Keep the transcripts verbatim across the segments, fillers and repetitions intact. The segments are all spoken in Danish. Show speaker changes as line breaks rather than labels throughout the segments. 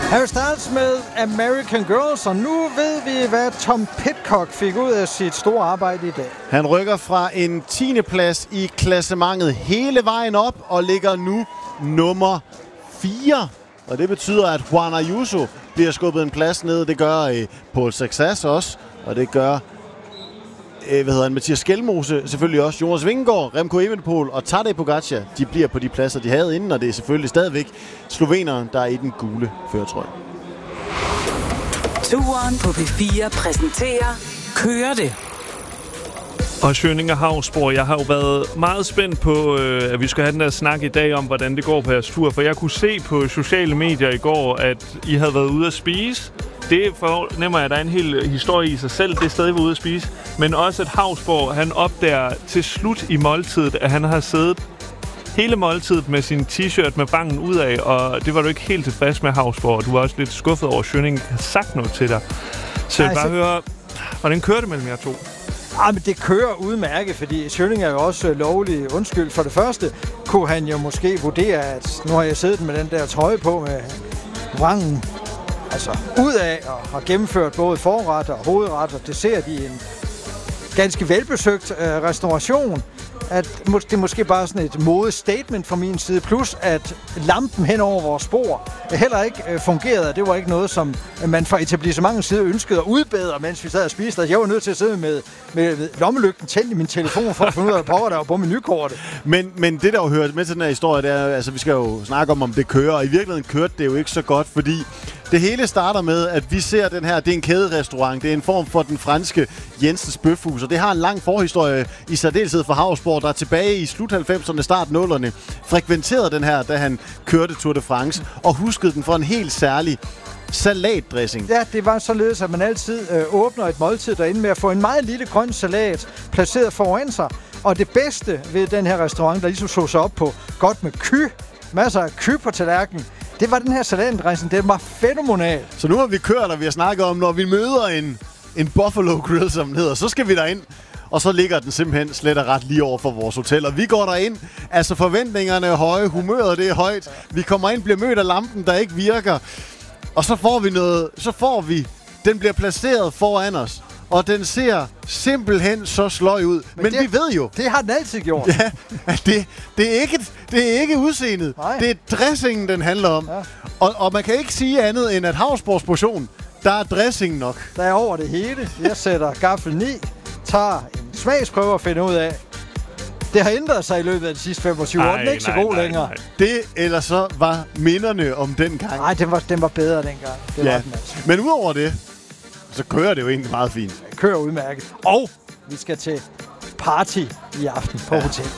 Harry Styles med American Girls, og nu ved vi, hvad Tom Pidcock fik ud af sit store arbejde i dag.
Han rykker fra en tiende plads i klassementet hele vejen op og ligger nu nummer fire. Og det betyder, at Juan Ayuso bliver skubbet en plads ned. Det gør øh, Paul Saxas også, og det gør øh, hvad hedder han, Mathias Skelmose selvfølgelig også. Jonas Vingegaard, Remco Evenepoel og Tadej Pogacar, de bliver på de pladser, de havde inden, og det er selvfølgelig stadigvæk sloveneren, der er i den gule førertrøje.
Turen på P fire præsenterer Kører det.
Og Schöninger Havsborg, jeg har jo været meget spændt på, øh, at vi skal have den der snak i dag om, hvordan det går på jeres tur. For jeg kunne se på sociale medier i går, at I havde været ude at spise. Det fornemmer jeg, at der er en hel historie i sig selv, det sted, I var ude at spise. Men også at Havsborg, han opdager til slut i måltidet, at han har siddet hele måltidet med sin t-shirt med bangen ud af. Og det var du ikke helt tilfreds med, Havsborg. Du var også lidt skuffet over, at Schöninger har sagt noget til dig. Så jeg vil bare høre, hvordan kører det mellem jer to?
Ah, men det kører udmærket, fordi Schöninger er jo også lovlig undskyld. For det første kunne han jo måske vurdere, at nu har jeg siddet med den der trøje på med rangen altså ud af og har gennemført både forret og hovedret og dessert i en ganske velbesøgt øh, restauration. At det er måske bare sådan et modestatement fra min side, plus at lampen hen over vores bord heller ikke øh, fungerede. Det var ikke noget, som man fra etablissementets side ønskede at udbedre, mens vi sad og spiste. Jeg var nødt til at sidde med, med lommelygten tændt i min telefon for at finde ud af, hvor der var på menukortet.
Men, men det, der jo hører med til den her historie, det er, altså vi skal jo snakke om, om det kører, og i virkeligheden kørte det jo ikke så godt, fordi det hele starter med, at vi ser den her, det er en kæderestaurant, det er en form for den franske Jensens Bøfhus, og det har en lang forhistorie i særdeleshed for Havsborg, der tilbage i slut halvfemserne, start nullerne, frekventerede den her, da han kørte Tour de France, og huskede den for en helt særlig salatdressing.
Ja, det var således, at man altid øh, åbner et måltid derinde med at få en meget lille grøn salat placeret foran sig, og det bedste ved den her restaurant, der ligesom så sig op på godt med ky, masser af ky på tallerkenen, det var den her salatdressing. Det var fænomenal.
Så nu har vi kørt, og vi har snakket om, når vi møder en, en Buffalo Grill, som den hedder, så skal vi derind. Og så ligger den simpelthen slet og ret lige over for vores hotel. Og vi går derind. Altså forventningerne er høje, humøret det er højt. Vi kommer ind, bliver mødt af lampen, der ikke virker. Og så får vi noget, så får vi, den bliver placeret foran os. Og den ser simpelthen så sløj ud. Men, Men
det,
vi ved jo...
Det har den altid gjort.
Ja, det, det, er ikke, det er ikke udseendet.
Nej.
Det er dressingen, den handler om. Ja. Og, og man kan ikke sige andet end, at Havsborgs portion, der er dressingen nok.
Der er over det hele. Jeg sætter gaffelen i, tager en smagsprøve og finder ud af. Det har ændret sig i løbet af de sidste femogtyve år. Den er ikke så god nej, længere. Nej.
Det eller så var minderne om den gang.
Nej, den var, den var bedre dengang. Det
ja.
var den altså.
Men udover det, så kører det jo egentlig meget fint.
Det kører udmærket. Og vi skal til party i aften på ja. hotellet.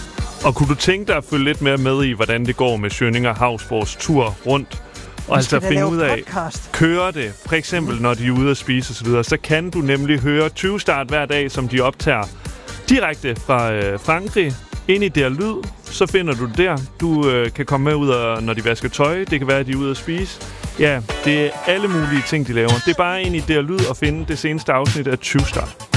Og kunne du tænke dig at følge lidt mere med i, hvordan det går med Schöninger Havsborgs tur rundt? Og altså finde ud af, kører det, for eksempel når de er ude at spise osv., så, så kan du nemlig høre tyve Start hver dag, som de optager direkte fra øh, Frankrig ind i der lyd. Så finder du det der. Du øh, kan komme med ud, og, når de vasker tøj. Det kan være, at de er ude at spise. Ja, det er alle mulige ting, de laver. Det er bare ind i der lyd og finde det seneste afsnit af tyve Start.